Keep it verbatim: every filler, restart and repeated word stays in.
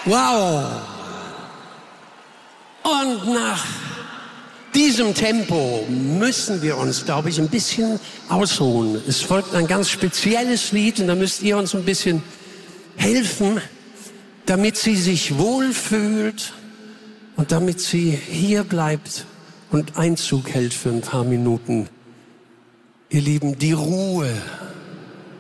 Wow. Und nach diesem Tempo müssen wir uns, glaube ich, ein bisschen ausruhen. Es folgt ein ganz spezielles Lied und da müsst ihr uns ein bisschen helfen, damit sie sich wohlfühlt und damit sie hier bleibt und Einzug hält für ein paar Minuten. Ihr Lieben, die Ruhe